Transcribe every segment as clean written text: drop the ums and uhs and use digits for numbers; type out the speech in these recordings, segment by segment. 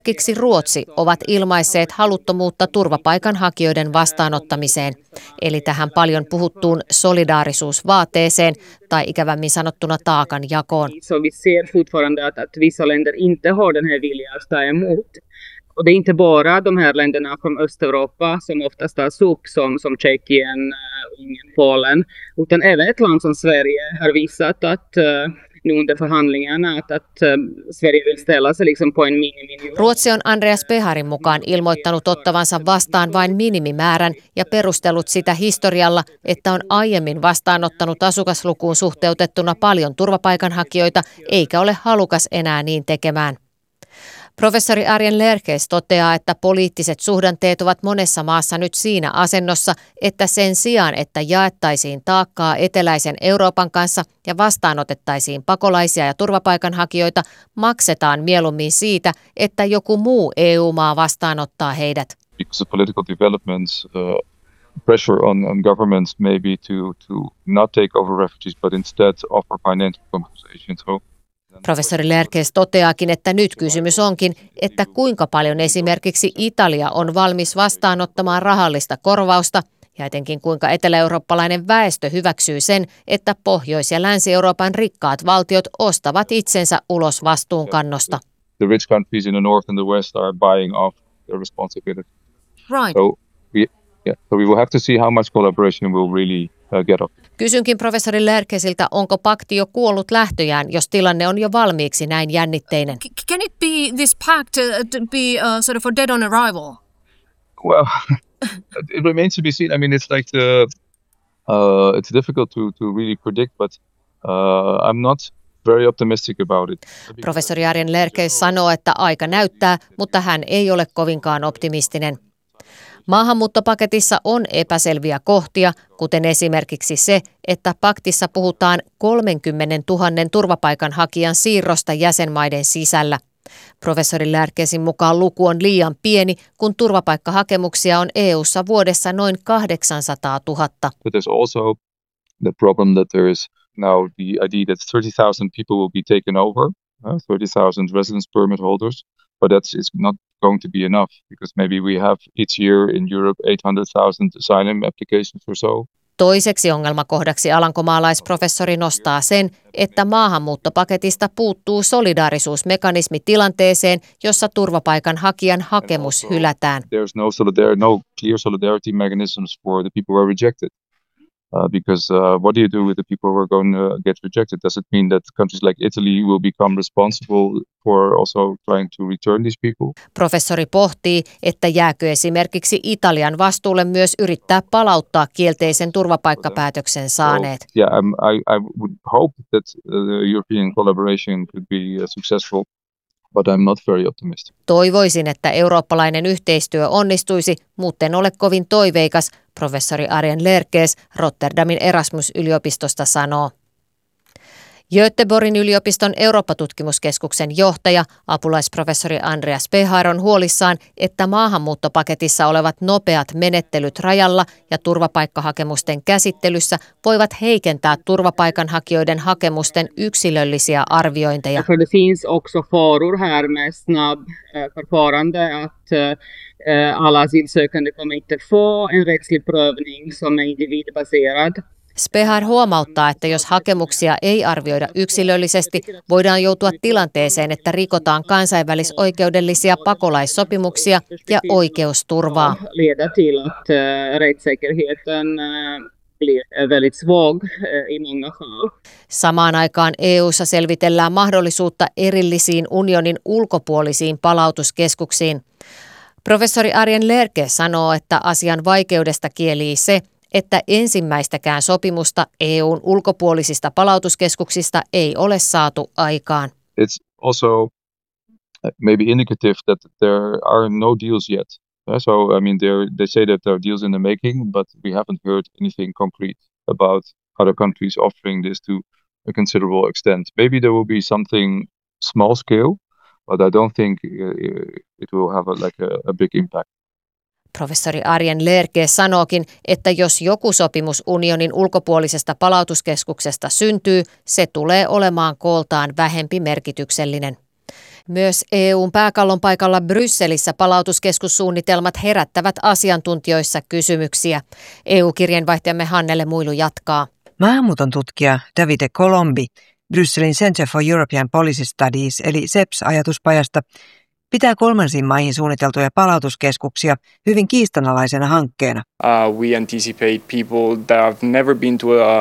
Esimerkiksi Ruotsi ovat ilmaisseet haluttomuutta turvapaikanhakijoiden vastaanottamiseen, eli tähän paljon puhuttuun solidaarisuusvaateeseen tai ikävämmin sanottuna taakanjakoon. Så vi ser fortfarande att vissa länder inte har den här viljan att ta emot. Och det är inte bara de här länderna från Östeuropa som oftast tas upp som Tjeckien, Ungern, Polen, utan även ett land som Sverige har visat att nu under förhandlingarna att Sverige vill ställa sig liksom på en miniminivå. Ruotsi on Andreas Beharin mukaan ilmoittanut ottavansa vastaan vain minimimäärän ja perustellut sitä historialla, että on aiemmin vastaanottanut asukaslukuun suhteutettuna paljon turvapaikanhakijoita eikä ole halukas enää niin tekemään. Professori Arjen Lerches toteaa, että poliittiset suhdanteet ovat monessa maassa nyt siinä asennossa, että sen sijaan, että jaettaisiin taakkaa eteläisen Euroopan kanssa ja vastaanotettaisiin pakolaisia ja turvapaikanhakijoita, maksetaan mieluummin siitä, että joku muu EU-maa vastaanottaa heidät. Because of political developments, pressure on governments maybe to not take over refugees, but instead offer financial compensation. Professori Lerches toteaakin, että nyt kysymys onkin, että kuinka paljon esimerkiksi Italia on valmis vastaanottamaan rahallista korvausta ja etenkin kuinka etelä-eurooppalainen väestö hyväksyy sen, että Pohjois- ja Länsi-Euroopan rikkaat valtiot ostavat itsensä ulos vastuunkannosta. The rich countries in the north and the west are buying off their responsibility. Right. So we will have to see how much collaboration will really get up. Kysynkin professori Lerchesiltä, onko pakti jo kuollut lähtöjään, jos tilanne on jo valmiiksi näin jännitteinen? Can it be this pact to be sort of a dead on arrival? Well, it remains to be seen. I mean, it's like it's difficult to really predict, but I'm not very optimistic about it. Professori Arjen Lerches sanoo, että aika näyttää, mutta hän ei ole kovinkaan optimistinen. Maahanmuuttopaketissa on epäselviä kohtia, kuten esimerkiksi se, että paktissa puhutaan 30 000 turvapaikanhakijan siirrosta jäsenmaiden sisällä. Professori Lerchesin mukaan luku on liian pieni, kun turvapaikkahakemuksia on EU:ssa vuodessa noin 800 000. But there's also the problem that there is now the idea that 30,000 people will be taken over, 30,000 residence permit holders, but that is not going to be enough because maybe we have each year in Europe 800,000 asylum applications or so. Toiseksi ongelmakohdaksi alankomaalaisprofessori nostaa sen, että maahanmuuttopaketista puuttuu solidaarisuusmekanismi tilanteeseen, jossa turvapaikanhakijan hakemus hylätään. There's no clear solidarity mechanisms for the people who are rejected. Because what do you do with the people who are going to get rejected? Does it mean that countries like Italy will become responsible for also trying to return these people? Professori pohtii, että jääkö esimerkiksi Italian vastuulle myös yrittää palauttaa kielteisen turvapaikkapäätöksen saaneet. I would hope that the European collaboration could be successful. But I'm not very optimistic. Toivoisin, että eurooppalainen yhteistyö onnistuisi, mutta en ole kovin toiveikas, professori Arjen Lerches Rotterdamin Erasmus-yliopistosta sanoo. Göteborgin yliopiston Eurooppa-tutkimuskeskuksen johtaja, apulaisprofessori Andreas Behar on huolissaan, että maahanmuuttopaketissa olevat nopeat menettelyt rajalla ja turvapaikkahakemusten käsittelyssä voivat heikentää turvapaikanhakijoiden hakemusten yksilöllisiä arviointeja. För det finns också faror här med snabb förfarande att alla asylsökande kommer inte få en rättslig prövning som är individbaserad. Spehar huomauttaa, että jos hakemuksia ei arvioida yksilöllisesti, voidaan joutua tilanteeseen, että rikotaan kansainvälisoikeudellisia pakolaissopimuksia ja oikeusturvaa. Samaan aikaan EU:ssa selvitellään mahdollisuutta erillisiin unionin ulkopuolisiin palautuskeskuksiin. Professori Arjen Lerches sanoo, että asian vaikeudesta kielii se, että ensimmäistäkään sopimusta EU:n ulkopuolisista palautuskeskuksista ei ole saatu aikaan. It's also maybe indicative that there are no deals yet. So I mean they say that there are deals in the making, but we haven't heard anything concrete about other countries offering this to a considerable extent. Maybe there will be something small scale, but I don't think it will have a big impact. Professori Arjen Lerches sanookin, että jos joku sopimus unionin ulkopuolisesta palautuskeskuksesta syntyy, se tulee olemaan kooltaan vähempi merkityksellinen. Myös EU:n pääkallon paikalla Brysselissä palautuskeskussuunnitelmat herättävät asiantuntijoissa kysymyksiä. EU-kirjeenvaihtajamme Hannele Muilu jatkaa. Maahanmuuton tutkija Davide Colombi Brysselin Center for European Policy Studies eli CEPS-ajatuspajasta pitää kolmansiin maihin suunniteltuja palautuskeskuksia hyvin kiistanalaisena hankkeena. We anticipate people that have never been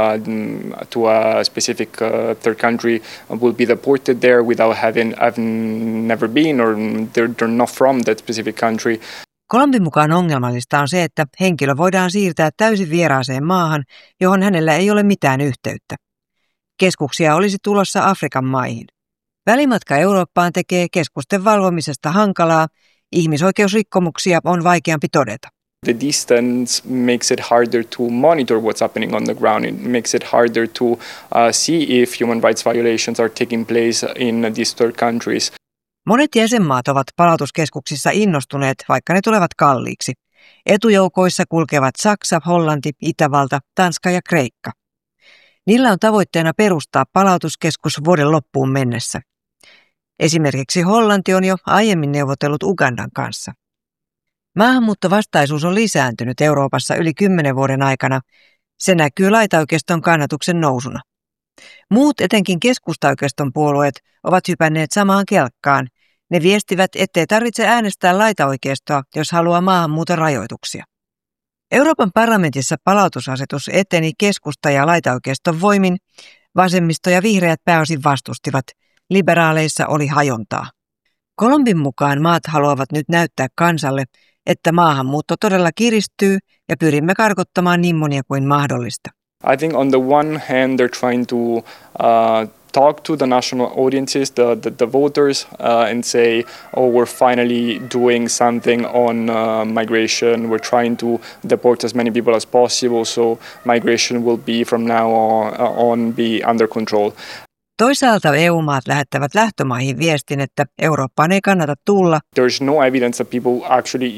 to a specific third country will be deported there without having never been or they're not from that specific country. Colombin mukaan ongelmallista on se, että henkilö voidaan siirtää täysin vieraaseen maahan, johon hänellä ei ole mitään yhteyttä. Keskuksia olisi tulossa Afrikan maihin. Välimatka Eurooppaan tekee keskusten valvomisesta hankalaa, ihmisoikeusrikkomuksia on vaikeampi todeta. The distance makes it harder to monitor what's happening on the ground. It makes it harder to see if human rights violations are taking place in these third countries. Monet jäsenmaat ovat palautuskeskuksissa innostuneet, vaikka ne tulevat kalliiksi. Etujoukoissa kulkevat Saksa, Hollanti, Itävalta, Tanska ja Kreikka. Niillä on tavoitteena perustaa palautuskeskus vuoden loppuun mennessä. Esimerkiksi Hollanti on jo aiemmin neuvotellut Ugandan kanssa. Maahanmuuttovastaisuus on lisääntynyt Euroopassa yli 10 vuoden aikana. Se näkyy laitaoikeiston kannatuksen nousuna. Muut, etenkin keskustaoikeiston puolueet, ovat hypänneet samaan kelkkaan. Ne viestivät, ettei tarvitse äänestää laitaoikeistoa, jos haluaa maahanmuuton rajoituksia. Euroopan parlamentissa palautusasetus eteni keskusta- ja laitaoikeiston voimin. Vasemmisto ja vihreät pääosin vastustivat. Liberaaleissa oli hajontaa. Colombin mukaan maat haluavat nyt näyttää kansalle, että maahanmuutto todella kiristyy ja pyrimme karkottamaan niin monia kuin mahdollista. I think on the one hand they're trying to talk to the national audiences, the voters, and say, oh, we're finally doing something on migration. We're trying to deport as many people as possible, so migration will be from now on be under control. Toisaalta EU-maat lähettävät lähtömaihin viestin, että Eurooppaan ei kannata tulla. There's no evidence that people actually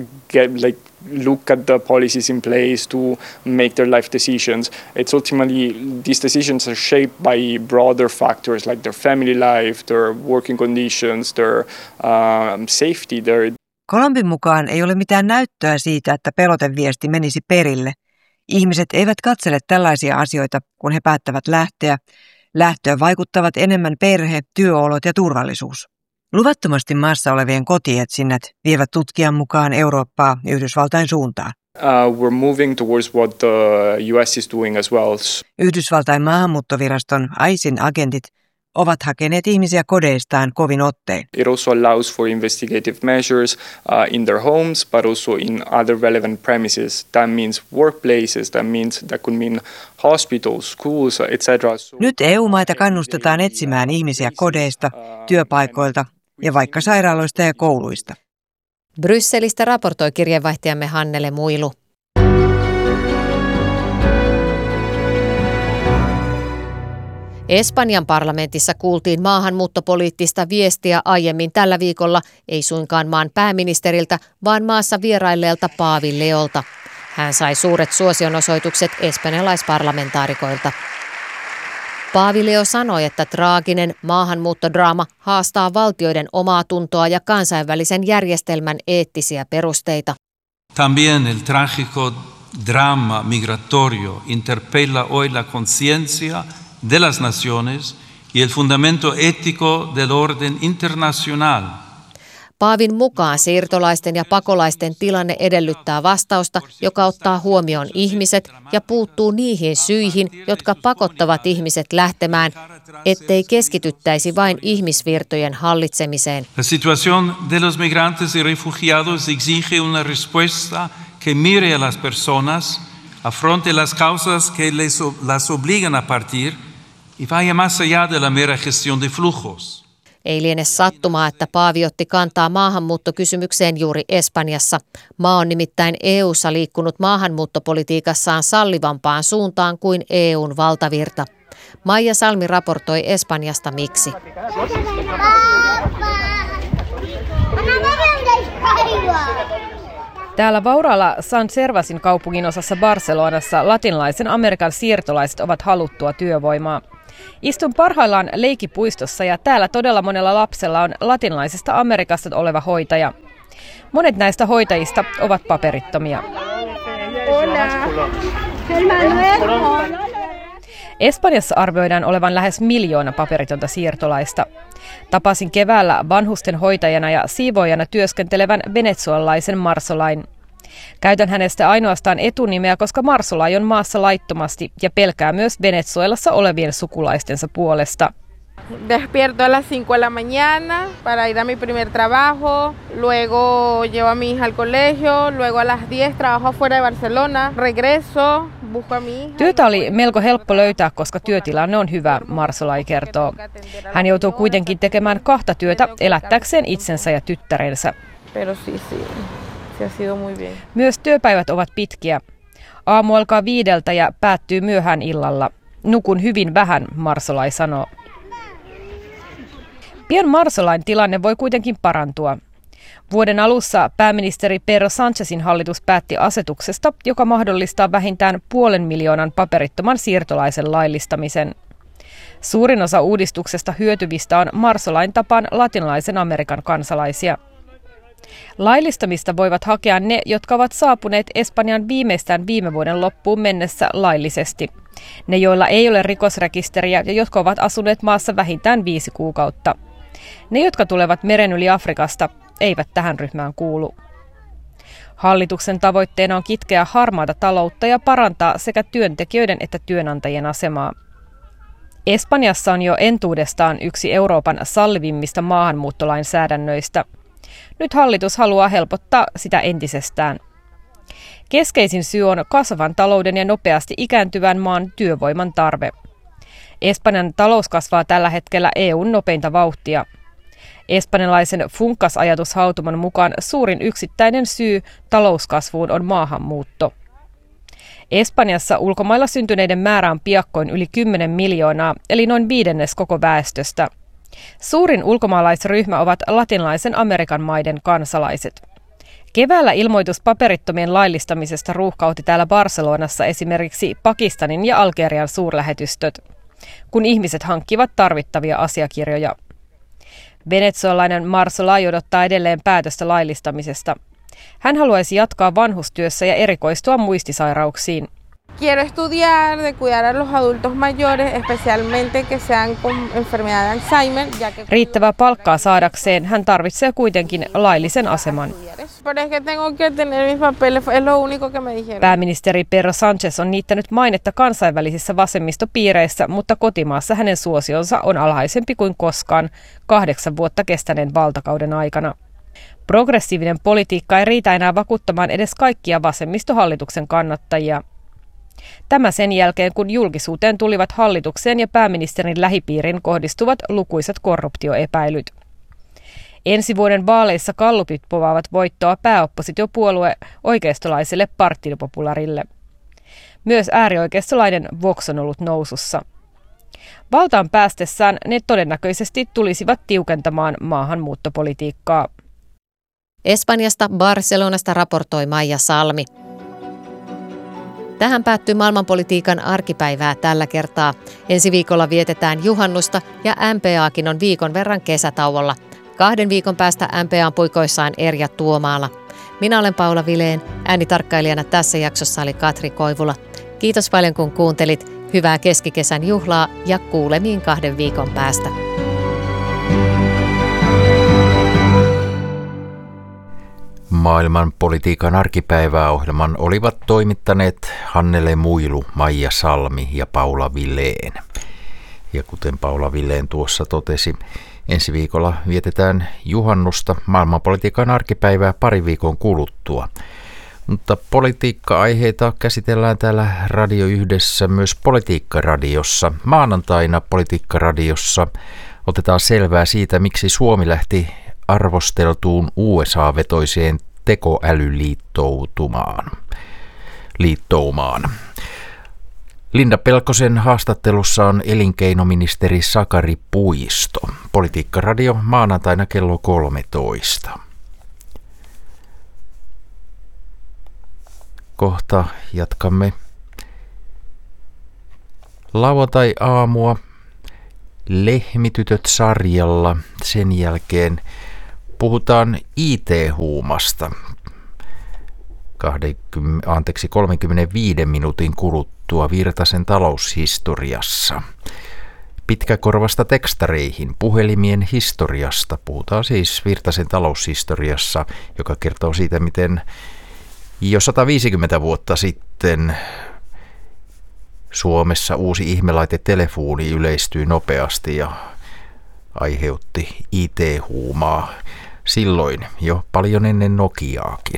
look at the policies in place to make their life decisions. It's ultimately these decisions are shaped by broader factors like their family life, their working conditions, their safety. Colombin mukaan ei ole mitään näyttöä siitä, että peloteviesti menisi perille. Ihmiset eivät katsele tällaisia asioita, kun he päättävät lähteä. Lähtöön vaikuttavat enemmän perhe, työolot ja turvallisuus. Luvattomasti maassa olevien kotietsinnät vievät tutkijan mukaan Eurooppaa Yhdysvaltain suuntaan. We're moving towards what the US is doing as well. Yhdysvaltain maahanmuuttoviraston ICEn agentit ovat hakeneet ihmisiä kodeistaan kovin ottein. It also allows for investigative measures in their homes, but also in other relevant premises. That means workplaces, that could mean hospitals, schools, etc. Nyt EU-maita kannustetaan etsimään ihmisiä kodeista, työpaikoilta ja vaikka sairaaloista ja kouluista. Brysselistä raportoi kirjeenvaihtajamme Hannele Muilu. Espanjan parlamentissa kuultiin maahanmuuttopoliittista viestiä aiemmin tällä viikolla, ei suinkaan maan pääministeriltä, vaan maassa vierailleelta Paavi Leolta. Hän sai suuret suosionosoitukset espanjalaisparlamentaarikoilta. Paavi Leo sanoi, että traaginen maahanmuuttodraama haastaa valtioiden omaa tuntoa ja kansainvälisen järjestelmän eettisiä perusteita. También el trágico drama migratorio interpela hoy la conciencia de las naciones y el fundamento ético del orden internacional. Paavin mukaan siirtolaisten ja pakolaisten tilanne edellyttää vastausta, joka ottaa huomioon ihmiset ja puuttuu niihin syihin, jotka pakottavat ihmiset lähtemään, ettei keskityttäisi vain ihmisvirtojen hallitsemiseen. La situación de los migrantes y refugiados exige una respuesta que mire a las personas, afronte las causas que las obligan a partir y vaya más allá de la mera gestión de flujos. Ei liene sattumaa, että Paavi otti kantaa maahanmuuttokysymykseen juuri Espanjassa. Maa on nimittäin EU:ssa liikkunut maahanmuuttopolitiikassaan sallivampaan suuntaan kuin EU:n valtavirta. Maija Salmi raportoi Espanjasta miksi. Täällä vauraalla San Servasin kaupungin osassa Barcelonassa latinalaisen Amerikan siirtolaiset ovat haluttua työvoimaa. Istun parhaillaan leikipuistossa ja täällä todella monella lapsella on latinalaisesta Amerikasta oleva hoitaja. Monet näistä hoitajista ovat paperittomia. Espanjassa arvioidaan olevan lähes 1 miljoona paperitonta siirtolaista. Tapasin keväällä vanhusten hoitajana ja siivoojana työskentelevän venezuelalaisen Marsolain. Käytän hänestä ainoastaan etunimeä, koska Marsolai on maassa laittomasti ja pelkää myös Venezuelassa olevien sukulaistensa puolesta. Despierto a las 5 de la mañana para ir a mi primer trabajo, luego llevo a mi hija al colegio, luego a las 10 trabajo afuera de Barcelona, regreso, busco a mi hija. Työtä oli melko helppo löytää, koska työtilanne on hyvä, Marsolai kertoo. Hän joutuu kuitenkin tekemään 2 työtä elättääkseen itsensä ja tyttärensä. Pero sí, se ha sido muy bien. Myös työpäivät ovat pitkiä. Aamu alkaa 5 ja päättyy myöhään illalla. Nukun hyvin vähän, Marsolai sanoo. Pian Marsolain tilanne voi kuitenkin parantua. Vuoden alussa pääministeri Pedro Sánchezin hallitus päätti asetuksesta, joka mahdollistaa vähintään 500,000 paperittoman siirtolaisen laillistamisen. Suurin osa uudistuksesta hyötyvistä on Marsolain tapaan latinalaisen Amerikan kansalaisia. Laillistamista voivat hakea ne, jotka ovat saapuneet Espanjaan viimeistään viime vuoden loppuun mennessä laillisesti. Ne, joilla ei ole rikosrekisteriä ja jotka ovat asuneet maassa vähintään 5 kuukautta. Ne, jotka tulevat meren yli Afrikasta, eivät tähän ryhmään kuulu. Hallituksen tavoitteena on kitkeä harmaata taloutta ja parantaa sekä työntekijöiden että työnantajien asemaa. Espanjassa on jo entuudestaan yksi Euroopan sallivimmista maahanmuuttolainsäädännöistä. Nyt hallitus haluaa helpottaa sitä entisestään. Keskeisin syy on kasvavan talouden ja nopeasti ikääntyvän maan työvoiman tarve. Espanjan talous kasvaa tällä hetkellä EU:n nopeinta vauhtia. Espanjalaisen Funkas-ajatushautumon mukaan suurin yksittäinen syy talouskasvuun on maahanmuutto. Espanjassa ulkomailla syntyneiden määrä on piakkoin yli 10 miljoonaa, eli noin 1/5 koko väestöstä. Suurin ulkomaalaisryhmä ovat latinalaisen Amerikan maiden kansalaiset. Keväällä ilmoitus paperittomien laillistamisesta ruuhkautti täällä Barcelonassa esimerkiksi Pakistanin ja Algerian suurlähetystöt, kun ihmiset hankkivat tarvittavia asiakirjoja. Venezuelalainen Marsolai odottaa edelleen päätöstä laillistamisesta. Hän haluaisi jatkaa vanhustyössä ja erikoistua muistisairauksiin. Quiero estudiar, de cuidar a los adultos mayores, especialmente que sean con enfermedad de Alzheimer. Riittävää palkkaa saadakseen hän tarvitsee kuitenkin laillisen aseman. Pääministeri Pedro Sánchez on niittänyt mainetta kansainvälisissä vasemmistopiireissä, mutta kotimaassa hänen suosionsa on alhaisempi kuin koskaan 8 vuotta kestäneen valtakauden aikana. Progressiivinen politiikka ei riitä enää vakuuttamaan edes kaikkia vasemmistohallituksen kannattajia. Tämä sen jälkeen, kun julkisuuteen tulivat hallitukseen ja pääministerin lähipiiriin kohdistuvat lukuisat korruptioepäilyt. Ensi vuoden vaaleissa gallupit povaavat voittoa pääoppositiopuolue oikeistolaiselle Partido Popularille. Myös äärioikeistolainen Vox on ollut nousussa. Valtaan päästessään ne todennäköisesti tulisivat tiukentamaan maahanmuuttopolitiikkaa. Espanjasta Barcelonasta raportoi Maija Salmi. Tähän päättyy maailmanpolitiikan arkipäivää tällä kertaa. Ensi viikolla vietetään juhannusta ja MPAkin on viikon verran kesätauolla. 2 viikon päästä MPA:n puikoissaan Erja Tuomaala. Minä olen Paula Vilén. Äänitarkkailijana tässä jaksossa oli Katri Koivula. Kiitos paljon kun kuuntelit. Hyvää keskikesän juhlaa ja kuulemiin 2 viikon päästä. Maailman politiikan arkipäivää ohjelman olivat toimittaneet Hannele Muilu, Maija Salmi ja Paula Vilén. Ja kuten Paula Vilén tuossa totesi, ensi viikolla vietetään juhannusta maailmanpolitiikan arkipäivää 2 viikon kuluttua. Mutta politiikka-aiheita käsitellään täällä Radio Yhdessä myös Politiikka-radiossa. Maanantaina Politiikka-radiossa otetaan selvää siitä, miksi Suomi lähti arvosteltuun USA-vetoiseen tekoälyliittoumaan. Linda Pelkosen haastattelussa on elinkeinoministeri Sakari Puisto. Politiikka-radio maanantaina kello 13. Kohta jatkamme lauantai-aamua Lehmitytöt-sarjalla. Sen jälkeen puhutaan IT-huumasta. 35 minuutin kuluttua Virtasen taloushistoriassa. Pitkäkorvasta tekstareihin, puhelimien historiasta. Puhutaan siis Virtasen taloushistoriassa, joka kertoo siitä, miten jo 150 vuotta sitten Suomessa uusi ihmelaite-telefoni yleistyi nopeasti ja aiheutti IT-huumaa silloin jo paljon ennen Nokiaakin.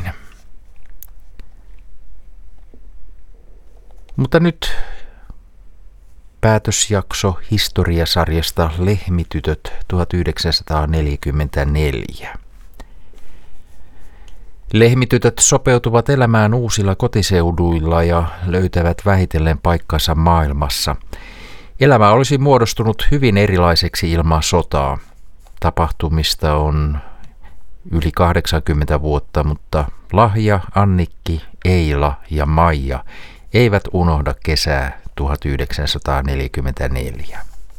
Mutta nyt päätösjakso historiasarjasta Lehmitytöt 1944. Lehmitytöt sopeutuvat elämään uusilla kotiseuduilla ja löytävät vähitellen paikkansa maailmassa. Elämä olisi muodostunut hyvin erilaiseksi ilman sotaa. Tapahtumista on yli 80 vuotta, mutta Lahja, Annikki, Eila ja Maija eivät unohda kesää 1944.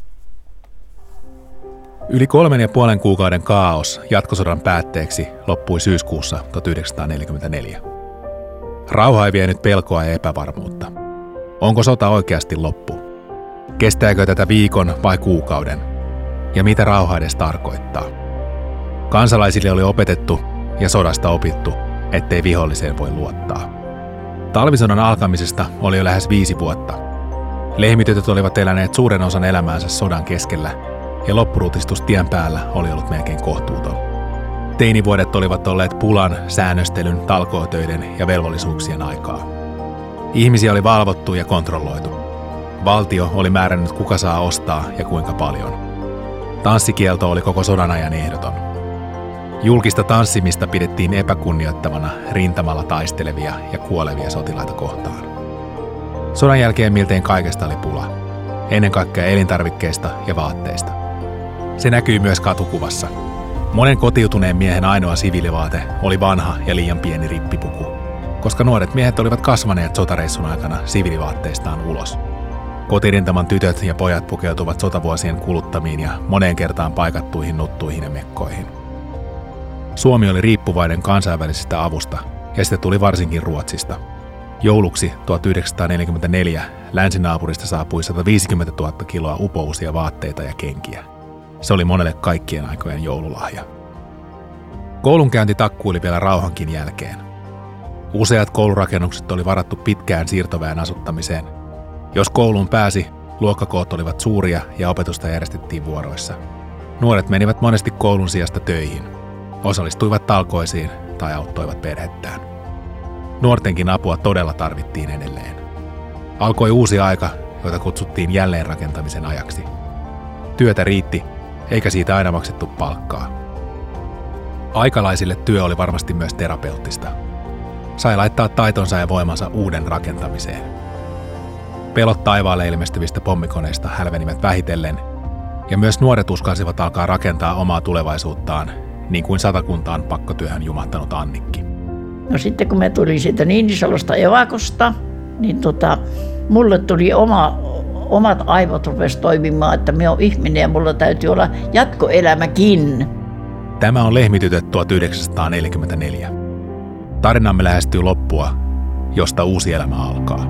Yli 3,5 kuukauden kaos jatkosodan päätteeksi loppui syyskuussa 1944. Rauha ei vienyt pelkoa ja epävarmuutta. Onko sota oikeasti loppu? Kestääkö tätä viikon vai kuukauden? Ja mitä rauha edes tarkoittaa? Kansalaisille oli opetettu ja sodasta opittu, ettei viholliseen voi luottaa. Talvisodan alkamisesta oli jo lähes 5 vuotta. Lehmitytöt olivat eläneet suuren osan elämäänsä sodan keskellä, ja loppurutistus tien päällä oli ollut melkein kohtuuton. Teinivuodet olivat olleet pulan, säännöstelyn, talkootöiden ja velvollisuuksien aikaa. Ihmisiä oli valvottu ja kontrolloitu. Valtio oli määrännyt, kuka saa ostaa ja kuinka paljon. Tanssikielto oli koko sodan ajan ehdoton. Julkista tanssimista pidettiin epäkunnioittavana rintamalla taistelevia ja kuolevia sotilaita kohtaan. Sodan jälkeen miltein kaikesta oli pula. Ennen kaikkea elintarvikkeista ja vaatteista. Se näkyi myös katukuvassa. Monen kotiutuneen miehen ainoa siviilivaate oli vanha ja liian pieni rippipuku, koska nuoret miehet olivat kasvaneet sotareissun aikana siviilivaatteistaan ulos. Kotirintaman tytöt ja pojat pukeutuvat sotavuosien kuluttamiin ja moneen kertaan paikattuihin nuttuihin ja mekkoihin. Suomi oli riippuvainen kansainvälisestä avusta, ja sitä tuli varsinkin Ruotsista. Jouluksi 1944 länsinaapurista saapui 150 000 kiloa upousia vaatteita ja kenkiä. Se oli monelle kaikkien aikojen joululahja. Koulunkäynti takkuili vielä rauhankin jälkeen. Useat koulurakennukset oli varattu pitkään siirtoväen asuttamiseen. Jos kouluun pääsi, luokkakoot olivat suuria ja opetusta järjestettiin vuoroissa. Nuoret menivät monesti koulun sijasta töihin. Osallistuivat talkoisiin tai auttoivat perhettään. Nuortenkin apua todella tarvittiin edelleen. Alkoi uusi aika, jota kutsuttiin jälleenrakentamisen ajaksi. Työtä riitti, eikä siitä aina maksettu palkkaa. Aikalaisille työ oli varmasti myös terapeuttista. Sai laittaa taitonsa ja voimansa uuden rakentamiseen. Pelot taivaalle ilmestyvistä pommikoneista hälvenivät vähitellen, ja myös nuoret uskalsivat alkaa rakentaa omaa tulevaisuuttaan, niin kuin Satakuntaan pakkotyöhön jumahtanut Annikki. No sitten kun me tuli siitä Niinisalosta evakosta, niin mulle tuli omat aivot rupesi toimimaan, että minä olen ihminen ja mulla täytyy olla jatkoelämäkin. Tämä on Lehmitytöt 1944. Tarinamme lähestyy loppua, josta uusi elämä alkaa.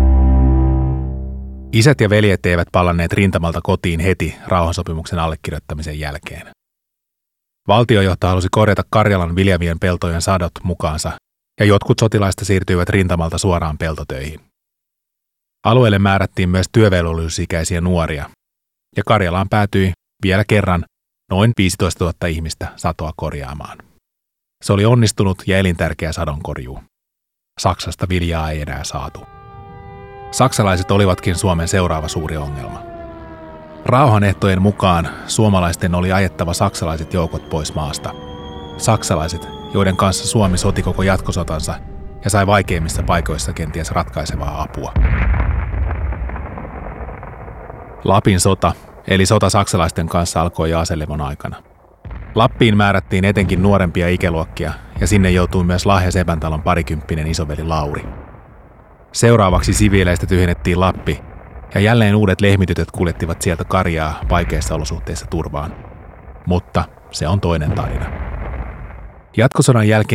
Isät ja veljet eivät palanneet rintamalta kotiin heti rauhansopimuksen allekirjoittamisen jälkeen. Valtiojohto halusi korjata Karjalan viljavien peltojen sadot mukaansa, ja jotkut sotilaista siirtyivät rintamalta suoraan peltotöihin. Alueelle määrättiin myös työvelvollisuusikäisiä nuoria, ja Karjalaan päätyi vielä kerran noin 15 000 ihmistä satoa korjaamaan. Se oli onnistunut ja elintärkeä sadonkorjuu. Saksasta viljaa ei enää saatu. Saksalaiset olivatkin Suomen seuraava suuri ongelma. Rauhanehtojen mukaan suomalaisten oli ajettava saksalaiset joukot pois maasta. Saksalaiset, joiden kanssa Suomi soti koko jatkosotansa ja sai vaikeimmissa paikoissa kenties ratkaisevaa apua. Lapin sota, eli sota saksalaisten kanssa, alkoi jo aselevon aikana. Lappiin määrättiin etenkin nuorempia ikäluokkia, ja sinne joutui myös Lahja Sepäntalon parikymppinen isoveli Lauri. Seuraavaksi siviileistä tyhjennettiin Lappi, Ja jälleen uudet lehmitytöt kuljettivat sieltä karjaa vaikeissa olosuhteissa turvaan. Mutta se on toinen tarina. Jatkosodan jälkeen